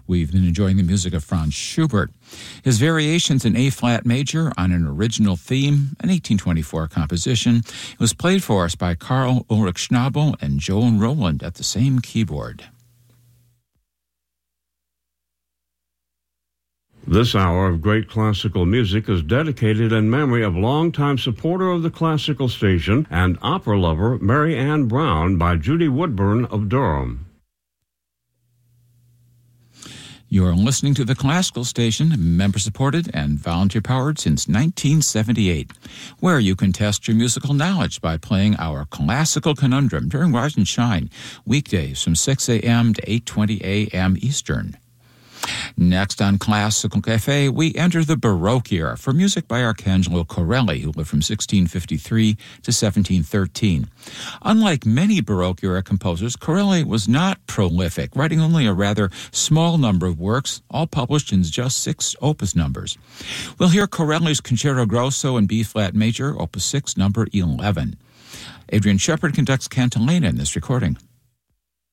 We've been enjoying the music of Franz Schubert. His Variations in A-flat major on an original theme, an 1824 composition, was played for us by Karl Ulrich Schnabel and Joan Rowland at the same keyboard. This hour of great classical music is dedicated in memory of longtime supporter of the classical station and opera lover Mary Ann Brown by Judy Woodburn of Durham. You're listening to the Classical Station, member-supported and volunteer-powered since 1978, where you can test your musical knowledge by playing our Classical Conundrum during Rise and Shine, weekdays from 6 a.m. to 8:20 a.m. Eastern. Next on Classical Cafe, we enter the Baroque era for music by Arcangelo Corelli, who lived from 1653 to 1713. Unlike many Baroque-era composers, Corelli was not prolific, writing only a rather small number of works, all published in just 6 opus numbers. We'll hear Corelli's Concerto Grosso in B-flat major, opus 6, number 11. Adrian Shepard conducts cantilena in this recording.